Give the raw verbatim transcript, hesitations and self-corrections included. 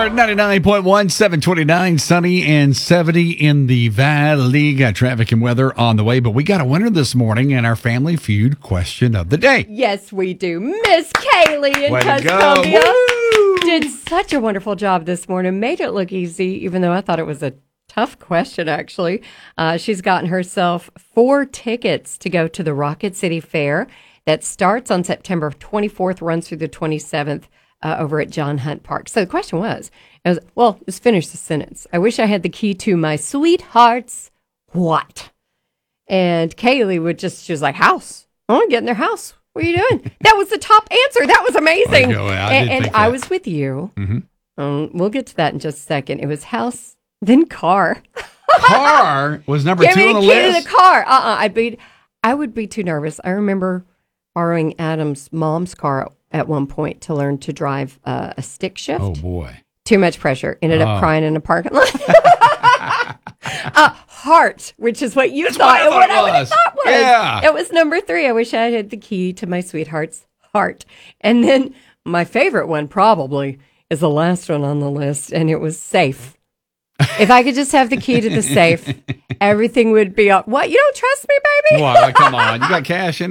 are at ninety-nine point one, seven twenty-nine, sunny and seventy in the valley. Got traffic and weather on the way, but we got a winner this morning in our Family Feud question of the day. Yes, we do. Miss Kaylee in Way to go. Tuscumbia Woo! did such a wonderful job this morning. Made it look easy, even though I thought it was a tough question, actually. Uh, she's gotten herself four tickets to go to the Rocket City Fair that starts on September twenty-fourth, runs through the twenty-seventh. Uh, over at John Hunt Park. So the question was, it was, well, let's finish the sentence. I wish I had the key to my sweetheart's what? And Kaylee would just, she was like, house. I want to get in their house. What are you doing? That was the top answer. That was amazing. Oh, I and did and think I that. was with you. Mm-hmm. Um, we'll get to that in just a second. It was house, then car. Car was number Give two me on the the key list. to the car. Uh-uh. I'd be, I would be too nervous. I remember borrowing Adam's mom's car at one point to learn to drive uh, a stick shift. Oh, boy. Too much pressure. Ended Oh. up crying in a parking lot. uh, heart, which is what you That's thought. what I and thought what it I would have was. thought was. Yeah. It was number three. I wish I had the key to my sweetheart's heart. And then my favorite one probably is the last one on the list, and it was safe. If I could just have the key to the safe, everything would be up. What? You don't trust me, baby? Well, come on. You got cash in